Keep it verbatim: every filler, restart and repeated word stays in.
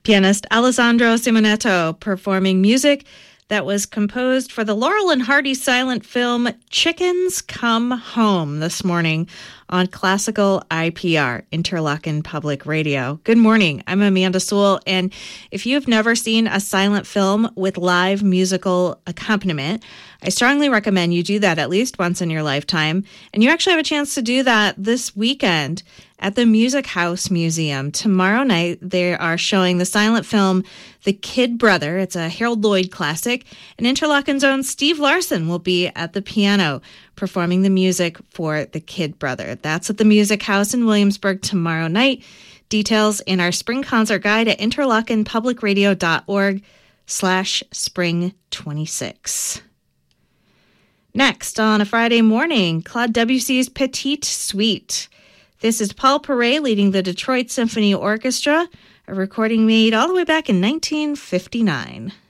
Pianist Alessandro Simonetto performing music that was composed for the Laurel and Hardy silent film Chickens Come Home this morning on Classical I P R, Interlochen Public Radio. Good morning. I'm Amanda Sewell, and if you've never seen a silent film with live musical accompaniment, I strongly recommend you do that at least once in your lifetime. And you actually have a chance to do that this weekend at the Music House Museum. Tomorrow night, they are showing the silent film The Kid Brother. It's a Harold Lloyd classic. And Interlochen's own Steve Larson will be at the piano performing the music for The Kid Brother. That's at the Music House in Williamsburg tomorrow night. Details in our spring concert guide at interlochenpublicradio.org slash spring 26. Next, on a Friday morning, Claude Debussy's Petite Suite. This is Paul Paray leading the Detroit Symphony Orchestra, a recording made all the way back in nineteen fifty-nine.